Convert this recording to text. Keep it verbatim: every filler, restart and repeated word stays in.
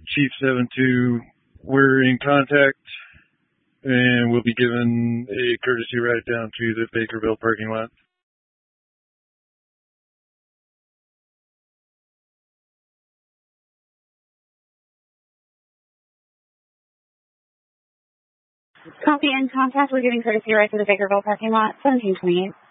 Chief seven two, we're in contact, and we'll be given a courtesy ride down to the Bakerville parking lot. Copy, in contact. We're giving courtesy ride to the Bakerville parking lot, seventeen twenty-eight.